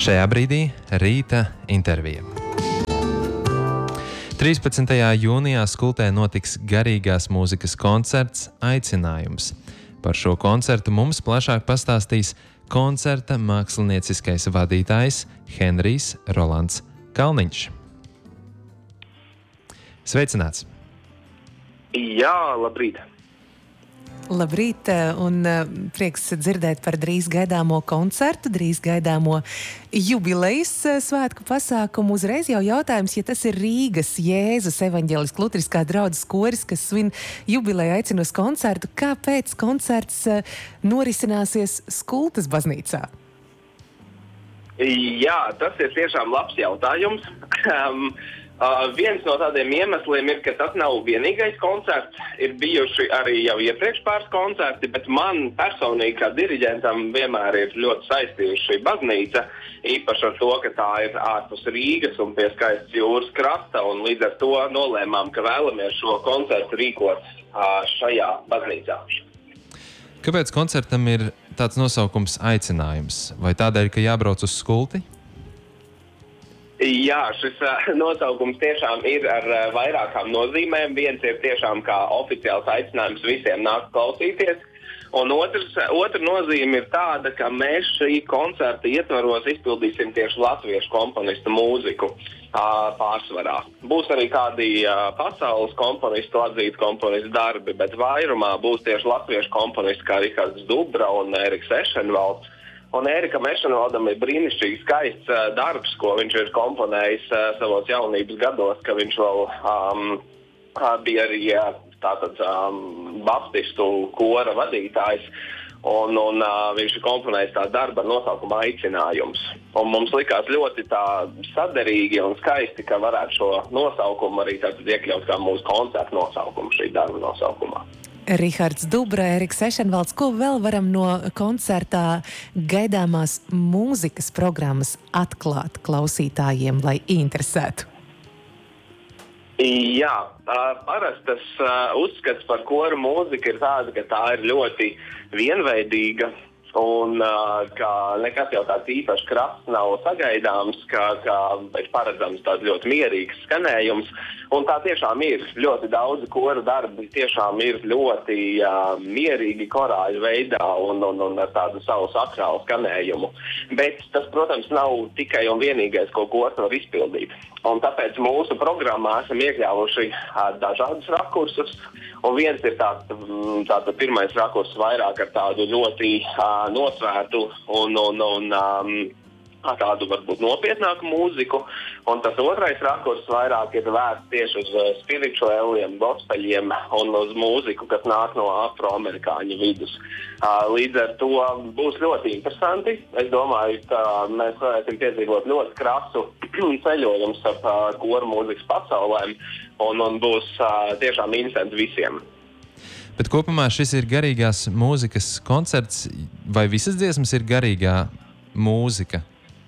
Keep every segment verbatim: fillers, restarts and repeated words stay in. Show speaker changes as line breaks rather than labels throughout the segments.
Šajā brīdī rīta intervija. trīspadsmitajā jūnijā Skultē notiks garīgās mūzikas koncerts Aicinājums. Par šo koncertu mums plašāk pastāstīs koncerta mākslinieciskais vadītājs Henrijs Rolands Kalniņš. Sveicināts!
Jā, labrīt!
Labrīt, un prieks dzirdēt par drīz gaidāmo koncertu, drīz gaidāmo jubilejas svētku pasākumu. Uzreiz jau jautājums, ja tas ir Rīgas Jēzus evaņģeliskā luteriskā draudzes koris, kas svin jubileju, aicina uz koncertu, kāpēc koncerts norisināsies Skultes baznīcā?
Jā, tas ir tiešām labs jautājums. Um, Uh, viens no tādiem iemesliem ir, ka tas nav vienīgais koncerts. Ir bijuši arī jau iepriekš pāris koncerti, bet man personīgi kā diriģentam vienmēr ir ļoti saistījusi šī baznīca, īpaši ar to, ka tā ir ārpus Rīgas un pie skaistas jūras krasta, un līdz ar to nolēmām, ka vēlamies šo koncertu rīkot uh, šajā baznīcā.
Kāpēc koncertam ir tāds nosaukums Aicinājums? Vai tādēļ, ka jābrauc uz Skulti?
Jā, šis uh, nosaukums tiešām ir ar uh, vairākām nozīmēm. Viens ir tiešām kā oficiāls aicinājums visiem nākt klausīties. Un otrs, otra nozīme ir tāda, ka mēs šī koncerta ietvaros izpildīsim tieši latviešu komponistu mūziku uh, pārsvarā. Būs arī kādi uh, pasaules komponistu atzīti komponistu darbi, bet vairumā būs tieši latviešu komponisti kā Rihards Dubra un Eriks Ešenvalds. Un Ērikam Ešenvaldam ir brīnišķīgi skaists uh, darbs, ko viņš ir komponējis uh, savos jaunības gados, ka viņš vēl um, bija arī uh, tātad um, baptistu kora vadītājs. Un, un uh, viņš ir komponējis tā darba ar nosaukumu Aicinājums. Un mums likās ļoti tā saderīgi un skaisti, ka varētu šo nosaukumu arī tātad iekļaut kā mūsu koncerta nosaukumu šī darba nosaukumā.
Rihards Dubra, Eriks Ešenvalds, ko vēl varam no koncertā gaidāmās mūzikas programmas atklāt klausītājiem, lai interesētu?
Jā, parasti tas uzskats par koru mūziku ir tāda, ka tā ir ļoti vienveidīga un ka nekas jau tāds īpaši krasts nav sagaidāms, ka, ka ir paredzams tāds ļoti mierīgs skanējums. Un tā tiešām ir. Ļoti daudzi koru darbi tiešām ir ļoti uh, mierīgi korāļu veidā un, un, un ar tādu savu sakrālu skanējumu. Bet tas, protams, nav tikai un vienīgais, ko kors var izpildīt. Un tāpēc mūsu programmā esam iekļāvuši uh, dažādus rakursus. Un viens ir tāds, tāds pirmais rakurs vairāk ar tādu ļoti uh, nosvērtu un, un, un um, tādu varbūt nopietnāku mūziku, un tas otrais rakurs vairāk ir vērsts tieši uz uh, spirituāliem, gospeļiem un uz mūziku, kas nāk no afroamerikāņu vidus. Uh, līdz ar to būs ļoti interesanti. Es domāju, ka mēs varēsim piedzīvot ļoti krasu ceļojumu starp uh, koru mūzikas pasaulēm, un, un būs uh, tiešām interesanti visiem.
Bet kopumā šis ir garīgās mūzikas koncerts, vai visas dziesmas ir garīgā mūzika?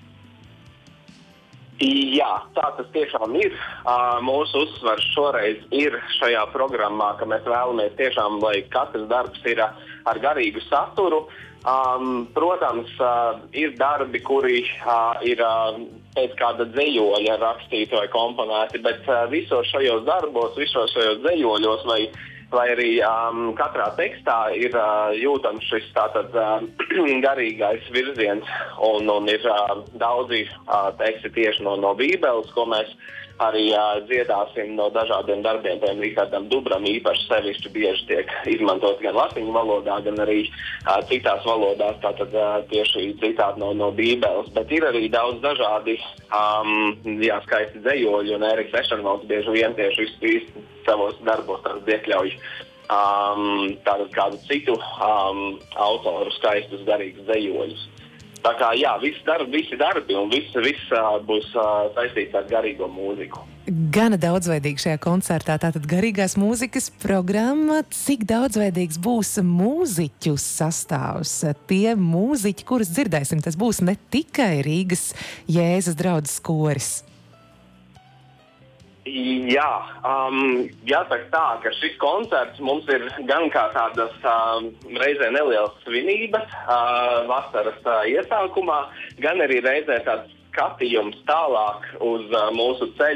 Jā, tā tas tiešām ir. Uh, mūsu uzsvars šoreiz ir šajā programmā, ka mēs vēlamies tiešām, lai katrs darbs ir uh, ar garīgu saturu. Um, protams, uh, ir darbi, kuri uh, ir uh, pēc kāda dzejoļa rakstīti vai komponēti, bet uh, visos šajos darbos, visos šajos dzejoļos vai vai arī um, katrā tekstā ir uh, jūtams šis tātad uh, garīgais virziens, un, un ir uh, daudzi uh, teksti tieši no, no Bībeles, ko mēs arī uh, dziedāsim no dažādiem darbiem. Piemēram, Rihardam Dubram īpaši sevišķi bieži tiek izmantot gan latviešu valodā, gan arī uh, citās valodās, tātad uh, tieši citādi no, no Bībeles. Bet ir arī daudz dažādi um, jā, skaisti dzejoļi, un Eriks Ešenvalds bieži vien tieši izpīst savos darbos tādas iekļauj um, tādas kādu citu um, autoru skaistus garīgus dzejoļus. Tā kā jā, visi darbi, visi darbi un viss, viss uh, būs uh, saistīts ar garīgo mūziku.
Gana daudzveidīgi šajā koncertā, tātad garīgās mūzikas programma. Cik daudzveidīgs būs mūziķu sastāvs? Tie mūziķi, kurus dzirdēsim, tas būs ne tikai Rīgas Jēzus draudzes koris.
Jā, um, jāsaka tā, ka šis koncerts mums ir gan kā tādas um, reizē nelielas svinības uh, vasaras uh, iesākumā, gan arī reizē tāds skatījums tālāk uz uh, mūsu ceļu.